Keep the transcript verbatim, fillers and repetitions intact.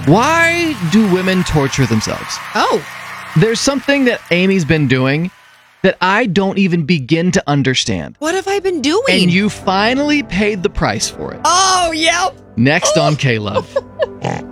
Why do women torture themselves? Oh. There's something that Amy's been doing that I don't even begin to understand. What have I been doing? And you finally paid the price for it. Oh, yep. Next on K-Love.